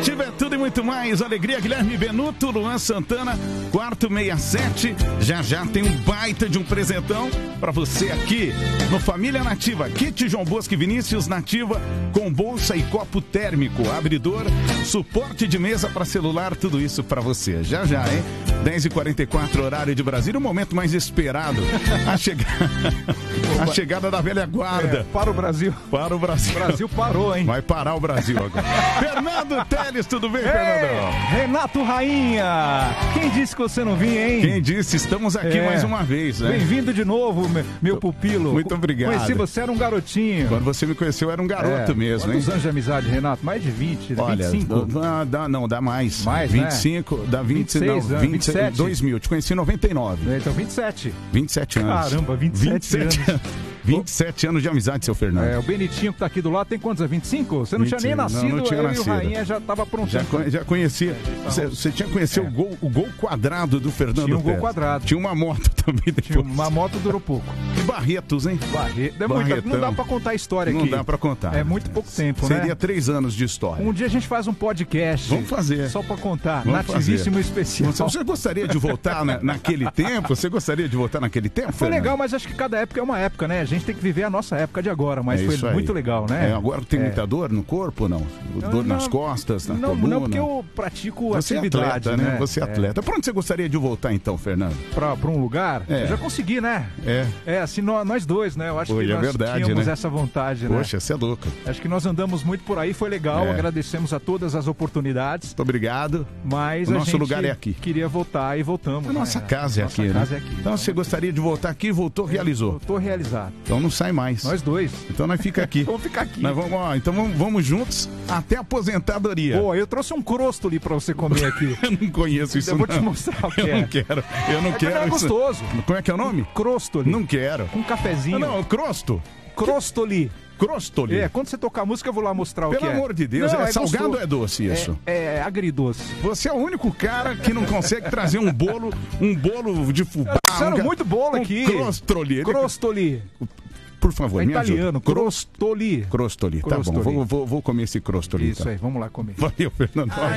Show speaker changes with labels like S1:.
S1: Nativa é tudo e muito mais. Alegria, Guilherme Benuto, Luan Santana, quarto 67. Já tem um baita de um presentão pra você aqui no Família Nativa. Kit João Bosco e Vinícius Nativa com bolsa e copo térmico, abridor, suporte de mesa pra celular, tudo isso pra você. Já, hein? 10h44, horário de Brasília, o momento mais esperado. A chegada da velha guarda.
S2: Para o Brasil.
S1: Para o Brasil.
S2: O Brasil parou, hein?
S1: Vai parar o Brasil agora. Fernando Teles, tudo bem, Fernandão?
S2: Renato Rainha. Quem disse que você não vinha, hein?
S1: Quem disse? Estamos aqui mais uma vez, né?
S2: Bem-vindo de novo, meu pupilo.
S1: Muito obrigado.
S2: Conheci você, era um garotinho.
S1: Quando você me conheceu, eu era um garoto mesmo, hein?
S2: Quantos anos de amizade, Renato? Mais de 20,
S1: Olha,
S2: 25?
S1: Dá mais.
S2: Mais,
S1: 25,
S2: né?
S1: dá
S2: 26
S1: não,
S2: anos,
S1: 27. 2000, te conheci em 99.
S2: Então, 27.
S1: 27 anos.
S2: Caramba, 27 anos.
S1: 27 anos de amizade, seu Fernando.
S2: O Benitinho que tá aqui do lado tem quantos? 25? Você não tinha nem nascido,
S1: não tinha nascido.
S2: E o Rainha já tava pronto.
S1: Já conhecia. Você tinha conhecido o gol quadrado do Fernando
S2: Tinha um gol
S1: Teles.
S2: quadrado.
S1: Tinha uma moto também depois.
S2: Tinha uma moto, durou pouco.
S1: E Barretos, hein?
S2: Não dá pra contar a história aqui.
S1: Não dá pra contar.
S2: É muito pouco tempo, né?
S1: Seria 3 anos de história.
S2: Um dia a gente faz um podcast.
S1: Vamos fazer.
S2: Só pra contar.
S1: Vamos
S2: Nativíssimo
S1: fazer.
S2: Especial.
S1: Você gostaria de voltar naquele tempo? Você gostaria de voltar naquele tempo,
S2: Foi
S1: Fernando?
S2: legal, mas acho que cada época é uma época, né? A gente tem que viver a nossa época de agora, mas foi muito legal, né?
S1: Agora tem muita dor no corpo ou não? Dor nas costas, na coluna?
S2: Não, porque eu pratico
S1: você
S2: atividade,
S1: é atleta, né? Você é atleta. Pra onde você gostaria de voltar então, Fernando?
S2: Pra um lugar? Eu já consegui, né? Assim, nós dois, né? Eu acho que nós tínhamos essa vontade, né?
S1: Poxa, você é louco.
S2: Acho que nós andamos muito por aí, foi legal, agradecemos a todas as oportunidades.
S1: Muito obrigado.
S2: Mas
S1: o nosso lugar é aqui.
S2: Queria voltar e voltamos.
S1: A nossa casa é aqui, né? Então você gostaria de voltar aqui, voltou, realizou.
S2: Voltou, realizado.
S1: Então não sai mais.
S2: Nós dois.
S1: Então nós fica aqui.
S2: Vamos ficar aqui.
S1: Então vamos juntos até a aposentadoria.
S2: Pô, eu trouxe um crostoli pra você comer aqui.
S1: Eu não conheço isso,
S2: eu vou te mostrar o que
S1: Eu não quero. Eu não quero.
S2: É gostoso.
S1: Como é que é o nome?
S2: Crostoli.
S1: Não quero.
S2: Com um cafezinho.
S1: Não, crosto.
S2: Crostoli.
S1: Crostoli.
S2: Quando você tocar a música, eu vou lá mostrar o que é.
S1: Pelo amor de Deus,
S2: não,
S1: é salgado ou é doce isso?
S2: É agridoce.
S1: Você é o único cara que não consegue trazer um bolo de fubá.
S2: Muito bolo aqui.
S1: Crostoli.
S2: Crostoli.
S1: Por favor, me
S2: italiano,
S1: ajuda.
S2: Crostoli.
S1: Crostoli, tá bom. Vou comer esse crostoli.
S2: Isso aí, vamos lá comer.
S1: Valeu, Fernando.